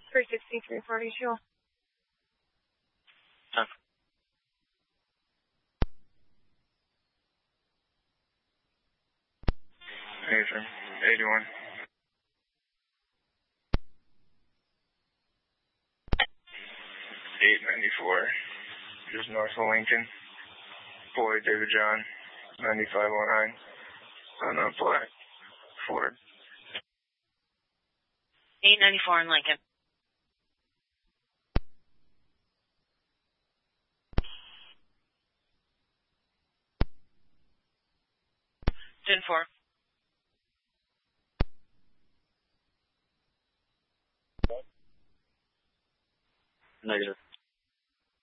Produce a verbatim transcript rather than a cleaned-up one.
three sixty, three forty, Sheila. Huh. Nathan, eighty-one. eight ninety-four, just north of Lincoln. Boy, David John, ninety-five oh nine. On a black Ford. eight ninety-four in Lincoln. ten four. Negative.